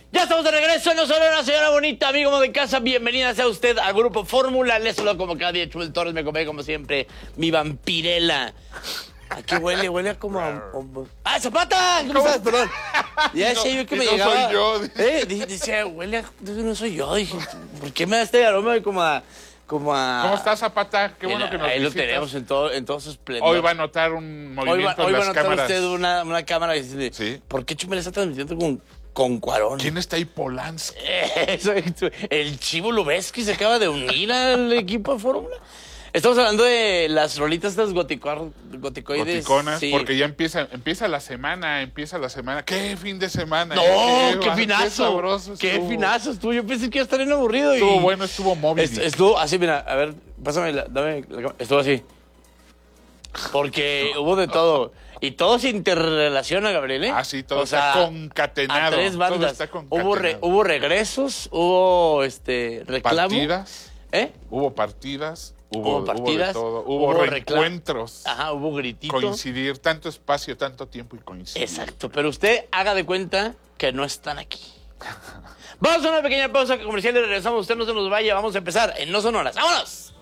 Ya estamos de regreso, no solo una señora bonita, amigo de casa, bienvenida sea usted al Grupo Fórmula. Les saludo como cada día, Chubel Torres, me come como siempre, mi vampirela. ¿A qué huele? Huele a como ¡Ah, Zapata! ¿Cómo estás? Perdón. Ya sé yo que me llegaba. No soy yo. Decía, huele a... No soy yo. Dije, ¿por qué me da este aroma como a... ¿Cómo estás, Zapata? Qué bueno que nos Ahí lo visitas. tenemos en todo su esplendor. Hoy va a notar un movimiento Hoy en va a las notar cámaras. usted una cámara y dice, Sí. ¿por qué Chumel está transmitiendo con Cuarón? ¿Quién está ahí? Polanski. El Chivo Lubeski se acaba de unir al equipo de Fórmula. Estamos hablando de las rolitas estas goticoides. Goticonas, Sí. porque ya empieza la semana. ¡Qué fin de semana! No, qué Qué finazo. sabroso Qué estuvo. finazo estuvo. Yo pensé que iba a estar bien aburrido. Estuvo bueno, estuvo móvil. Estuvo así, mira, a ver, pásame, dame la cámara. Estuvo así. Porque hubo de todo. Y todo se interrelaciona, Gabriel, ¿eh? Ah, sí, todo O está sea, concatenado. A tres bandas. Todo está concatenado. Hubo regresos, hubo reclamo. Partidas. ¿Eh? Hubo partidas. Hubo partidas, de todo. Hubo reencuentros. Ajá, hubo grititos. Coincidir, tanto espacio, tanto tiempo y coincidir. Exacto, pero usted haga de cuenta que no están aquí. Vamos a una pequeña pausa comercial y regresamos. Usted no se nos vaya, vamos a empezar en No Sonoras. ¡Vámonos!